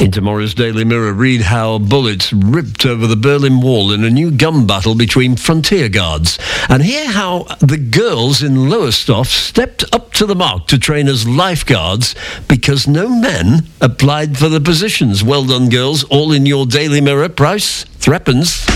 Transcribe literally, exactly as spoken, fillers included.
In tomorrow's Daily Mirror, read how bullets ripped over the Berlin Wall in a new gun battle between frontier guards. And hear how the girls in Lowestoft stepped up to the mark to train as lifeguards because no men applied for the positions. Well done, girls. All in your Daily Mirror. Price threepence.